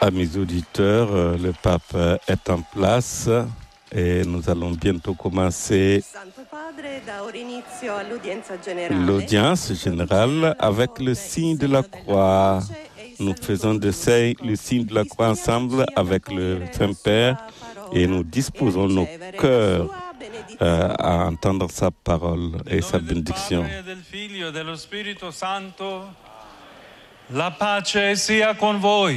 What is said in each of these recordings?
Amis auditeurs, le pape est en place et nous allons bientôt commencer l'audience générale avec le signe de la croix. Nous faisons le signe de la croix ensemble avec le Saint-Père et nous disposons nos cœurs à entendre sa parole et sa bénédiction. La pace sia con voi.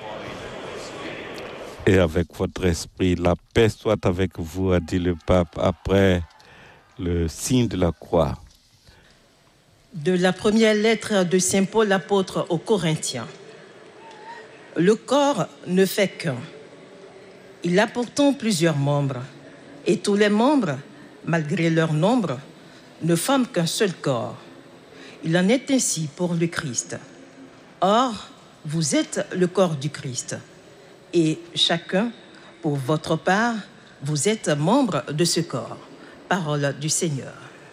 Et avec votre esprit, la paix soit avec vous, a dit le pape après le signe de la croix. De la première lettre de Saint Paul l'apôtre aux Corinthiens. Le corps ne fait qu'un. Il a pourtant plusieurs membres. Et tous les membres, malgré leur nombre, ne forment qu'un seul corps. Il en est ainsi pour le Christ. Or, vous êtes le corps du Christ. Et chacun, pour votre part, vous êtes membre de ce corps. Parole du Seigneur.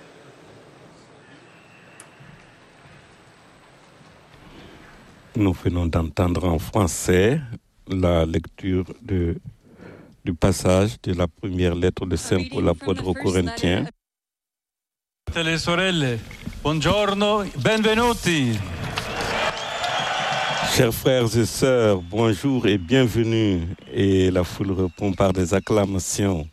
Nous venons d'entendre en français la lecture du passage de la première lettre de Saint Paul l'apôtre aux Corinthiens. Le sorelle, buongiorno, benvenuti. Chers frères et sœurs, bonjour et bienvenue. Et la foule répond par des acclamations.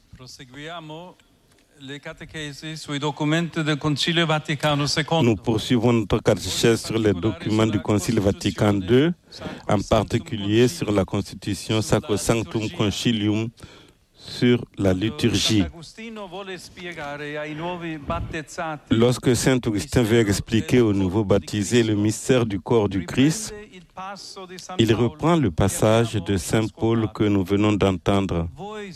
Nous poursuivons notre catéchèse sur les documents du Concile Vatican II, en particulier sur la Constitution Sacrosanctum Concilium, sur la liturgie. Lorsque saint Augustin veut expliquer aux nouveaux baptisés le mystère du corps du Christ, il reprend le passage de saint Paul que nous venons d'entendre.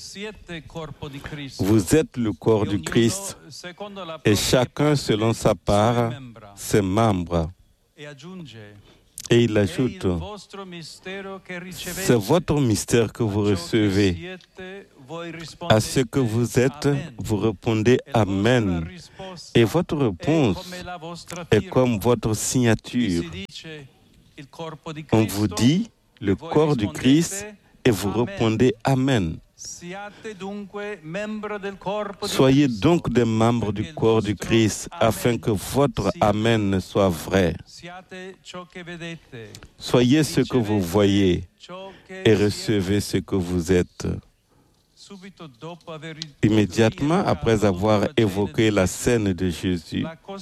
Vous êtes le corps du Christ et chacun selon sa part, ses membres. Et il ajoute, c'est votre mystère que vous recevez. À ce que vous êtes, vous répondez Amen. Et votre réponse est comme votre signature. On vous dit le corps du Christ et vous répondez Amen. Soyez donc des membres du corps du Christ afin que votre Amen soit vrai. Soyez ce que vous voyez et recevez ce que vous êtes. Immédiatement après avoir évoqué la scène de Jésus,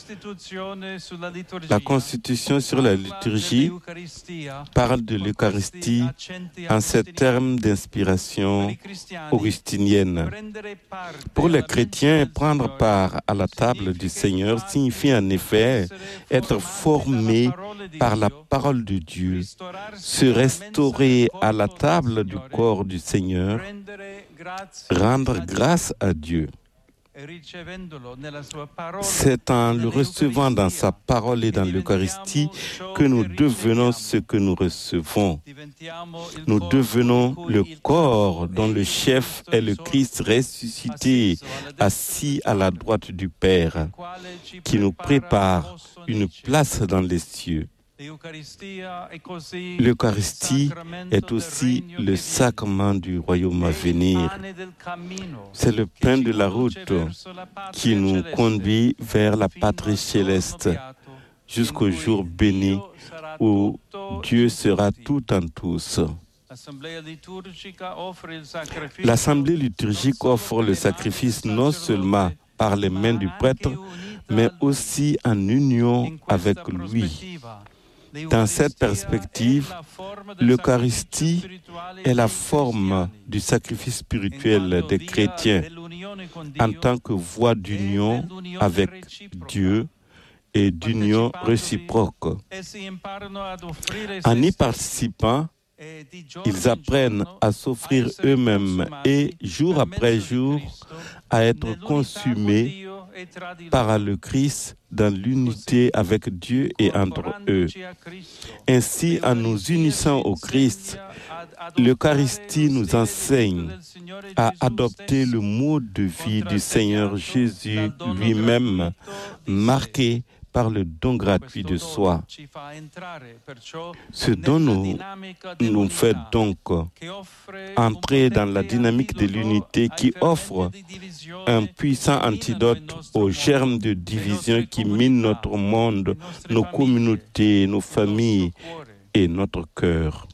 la Constitution sur la liturgie parle de l'Eucharistie en ces termes d'inspiration augustinienne. Pour les chrétiens, prendre part à la table du Seigneur signifie en effet être formé par la parole de Dieu, se restaurer à la table du corps du Seigneur, rendre grâce à Dieu. C'est en le recevant dans sa parole et dans l'Eucharistie que nous devenons ce que nous recevons. Nous devenons le corps dont le chef est le Christ ressuscité, assis à la droite du Père, qui nous prépare une place dans les cieux. L'Eucharistie est aussi le sacrement du royaume à venir. C'est le pain de la route qui nous conduit vers la patrie céleste, jusqu'au jour béni où Dieu sera tout en tous. L'Assemblée liturgique offre le sacrifice non seulement par les mains du prêtre, mais aussi en union avec lui. Dans cette perspective, l'Eucharistie est la forme du sacrifice spirituel des chrétiens en tant que voie d'union avec Dieu et d'union réciproque. En y participant, ils apprennent à s'offrir eux-mêmes et, jour après jour, à être consumés par le Christ dans l'unité avec Dieu et entre eux. Ainsi, en nous unissant au Christ, l'Eucharistie nous enseigne à adopter le mode de vie du Seigneur Jésus lui-même, marqué par le don gratuit de soi. Ce don nous fait donc entrer dans la dynamique de l'unité qui offre un puissant antidote aux germes de division qui minent notre monde, nos communautés, nos familles et notre cœur.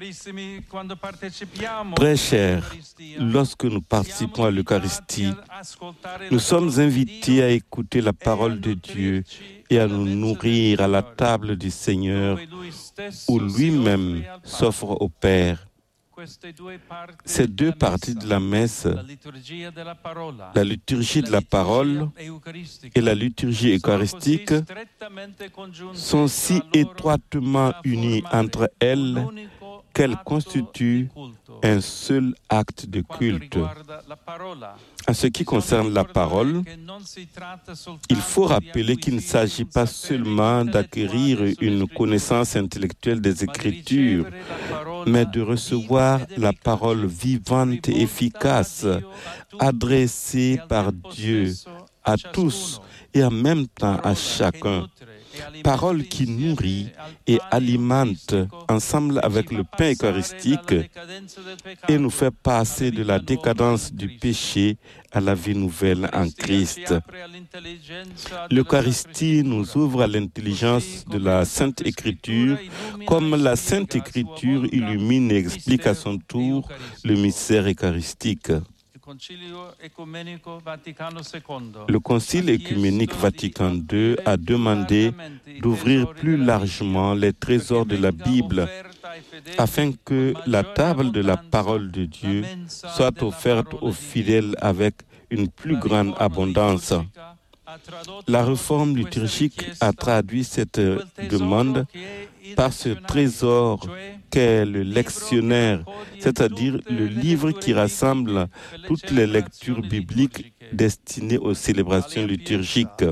Très chers, lorsque nous participons à l'Eucharistie, nous sommes invités à écouter la parole de Dieu et à nous nourrir à la table du Seigneur où lui-même s'offre au Père. Ces deux parties de la messe, la liturgie de la parole et la liturgie eucharistique, sont si étroitement unies entre elles qu'elles constituent un seul acte de culte. En ce qui concerne la parole, il faut rappeler qu'il ne s'agit pas seulement d'acquérir une connaissance intellectuelle des Écritures, mais de recevoir la parole vivante et efficace, adressée par Dieu à tous et en même temps à chacun. Parole qui nourrit et alimente ensemble avec le pain eucharistique et nous fait passer de la décadence du péché à la vie nouvelle en Christ. L'Eucharistie nous ouvre à l'intelligence de la Sainte Écriture, comme la Sainte Écriture illumine et explique à son tour le mystère eucharistique. Le Concile œcuménique Vatican II a demandé d'ouvrir plus largement les trésors de la Bible afin que la table de la parole de Dieu soit offerte aux fidèles avec une plus grande abondance. La réforme liturgique a traduit cette demande par ce trésor qu'est le lectionnaire, c'est-à-dire le livre qui rassemble toutes les lectures bibliques destinées aux célébrations liturgiques.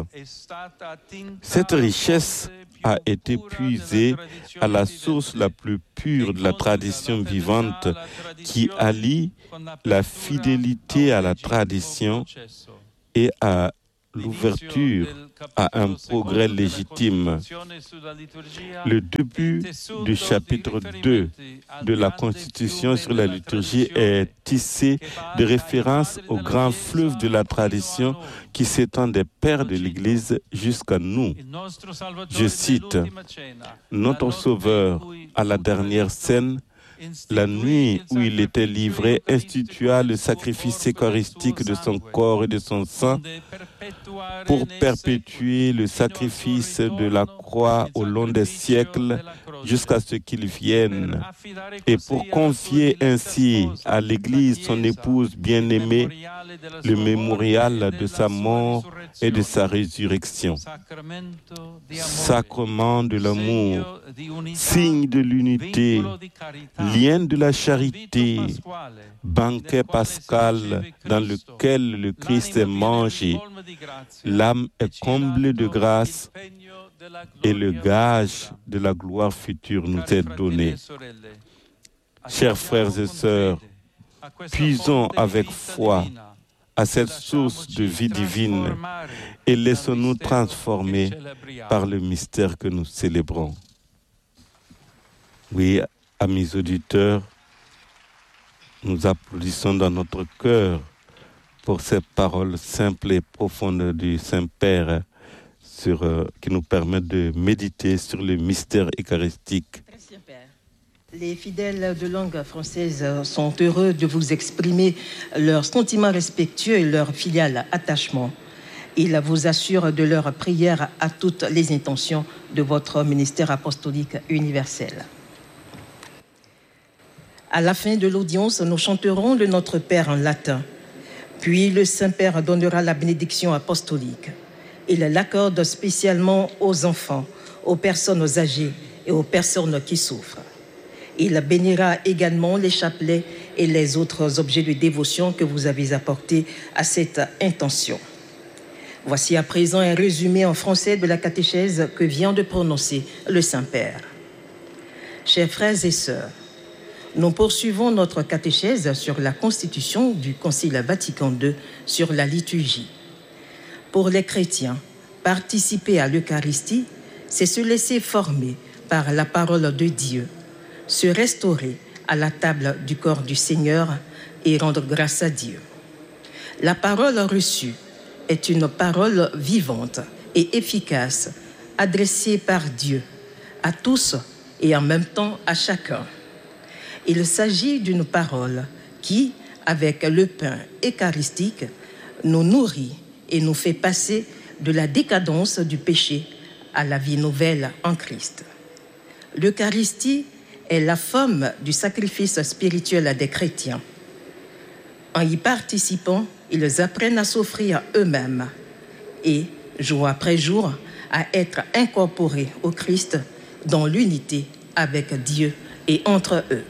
Cette richesse a été puisée à la source la plus pure de la tradition vivante qui allie la fidélité à la tradition et à l'ouverture à un progrès légitime. Le début du chapitre 2 de la Constitution sur la liturgie est tissé de références au grand fleuve de la tradition qui s'étend des pères de l'Église jusqu'à nous. Je cite, « Notre Sauveur, à la dernière scène, la nuit où il était livré, institua le sacrifice eucharistique de son corps et de son sang pour perpétuer le sacrifice de la croix au long des siècles jusqu'à ce qu'il vienne et pour confier ainsi à l'Église, son épouse bien-aimée, le mémorial de sa mort et de sa résurrection. Sacrement de l'amour, signe de l'unité, lien de la charité, banquet pascal dans lequel le Christ est mangé, l'âme est comblée de grâce et le gage de la gloire future nous est donné. Chers frères et sœurs, puisons avec foi à cette source de vie divine et laissons-nous transformer par le mystère que nous célébrons. Oui, amis auditeurs, nous applaudissons dans notre cœur pour ces paroles simples et profondes du Saint-Père qui nous permettent de méditer sur le mystère eucharistique. Les fidèles de langue française sont heureux de vous exprimer leurs sentiments respectueux et leur filial attachement. Ils vous assurent de leur prière à toutes les intentions de votre ministère apostolique universel. À la fin de l'audience, nous chanterons le Notre Père en latin. Puis le Saint-Père donnera la bénédiction apostolique. Il l'accorde spécialement aux enfants, aux personnes âgées et aux personnes qui souffrent. Il bénira également les chapelets et les autres objets de dévotion que vous avez apportés à cette intention. Voici à présent un résumé en français de la catéchèse que vient de prononcer le Saint-Père. Chers frères et sœurs, nous poursuivons notre catéchèse sur la constitution du Concile Vatican II sur la liturgie. Pour les chrétiens, Participer à l'Eucharistie, c'est se laisser former par la parole de Dieu, se restaurer à la table du corps du Seigneur et rendre grâce à Dieu. La parole reçue est une parole vivante et efficace, adressée par Dieu à tous et en même temps à chacun. Il s'agit d'une parole qui, avec le pain eucharistique, nous nourrit et nous fait passer de la décadence du péché à la vie nouvelle en Christ. L'Eucharistie est la forme du sacrifice spirituel des chrétiens. En y participant, ils apprennent à s'offrir eux-mêmes et, jour après jour, à être incorporés au Christ dans l'unité avec Dieu et entre eux.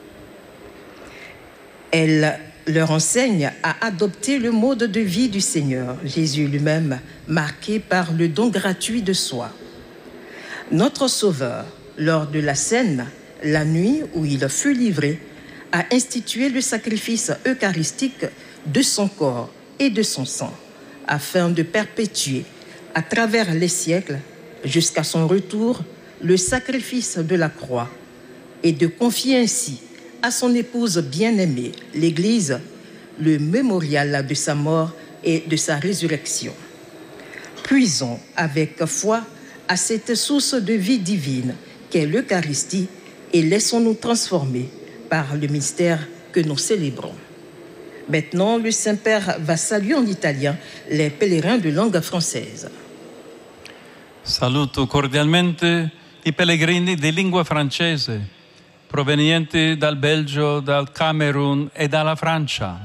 Elle leur enseigne à adopter le mode de vie du Seigneur, Jésus lui-même, marqué par le don gratuit de soi. Notre Sauveur, lors de la scène, la nuit où il fut livré, a institué le sacrifice eucharistique de son corps et de son sang, afin de perpétuer, à travers les siècles, jusqu'à son retour, le sacrifice de la croix, et de confier ainsi à son épouse bien-aimée, l'Église, le mémorial de sa mort et de sa résurrection. Puisons avec foi à cette source de vie divine qu'est l'Eucharistie et laissons-nous transformer par le mystère que nous célébrons. Maintenant, le Saint-Père va saluer en italien les pèlerins de langue française. Saluto cordialmente i pellegrini di lingua francese provenienti dal Belgio, dal Camerun e dalla Francia.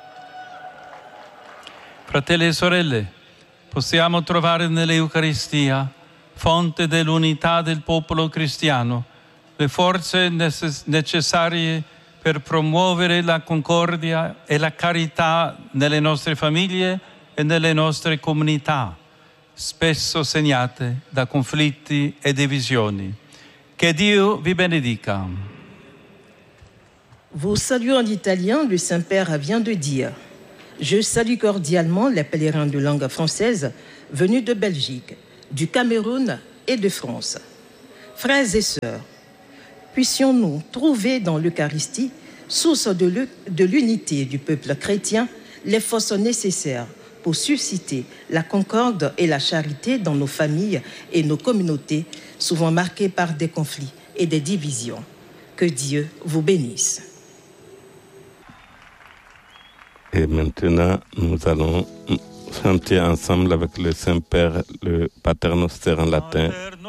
Fratelli e sorelle, possiamo trovare nell'Eucaristia, fonte dell'unità del popolo cristiano, le forze necessarie per promuovere la concordia e la carità nelle nostre famiglie e nelle nostre comunità, spesso segnate da conflitti e divisioni. Che Dio vi benedica. Vous saluez en italien, le Saint-Père vient de dire « Je salue cordialement les pèlerins de langue française venus de Belgique, du Cameroun et de France. Frères et sœurs, puissions-nous trouver dans l'Eucharistie, source de l'unité du peuple chrétien, les forces nécessaires pour susciter la concorde et la charité dans nos familles et nos communautés, souvent marquées par des conflits et des divisions. Que Dieu vous bénisse. » Et maintenant, nous allons chanter ensemble avec le Saint-Père le Pater Noster en latin.